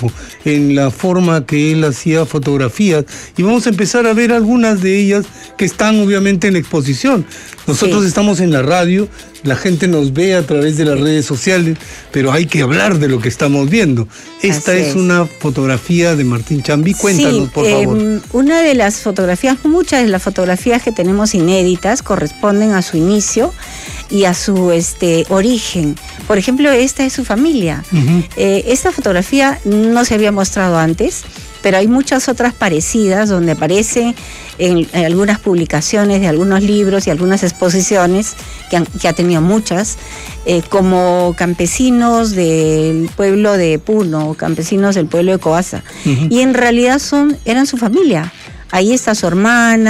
fotógrafo, en la forma que él hacía fotografías, y vamos a empezar a ver algunas de ellas que están obviamente en la exposición. Nosotros estamos en la radio, la gente nos ve a través de las redes sociales, pero hay que hablar de lo que estamos viendo. Esta es una fotografía de Martín Chambi. Cuéntanos, por favor. Una de las fotografías, muchas de las fotografías que tenemos inéditas corresponden a su inicio y a su origen. Por ejemplo, esta es su familia. Esta fotografía no se había mostrado antes, pero hay muchas otras parecidas donde aparece en algunas publicaciones de algunos libros y algunas exposiciones, que ha tenido muchas, como campesinos del pueblo de Puno, campesinos del pueblo de Coasa. Y en realidad eran su familia. Ahí está su hermana,